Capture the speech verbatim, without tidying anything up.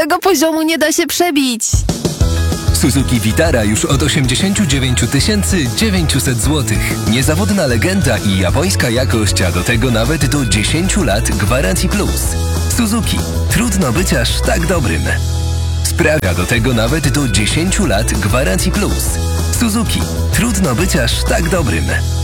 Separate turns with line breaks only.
Tego poziomu nie da się przebić.
Suzuki Vitara już od osiemdziesiąt dziewięć tysięcy dziewięćset złotych. Niezawodna legenda i japońska jakość, a do tego nawet do dziesięć lat gwarancji plus. Suzuki. Trudno być aż tak dobrym. Sprawia do tego nawet do dziesięć lat gwarancji plus. Suzuki. Trudno być aż tak dobrym.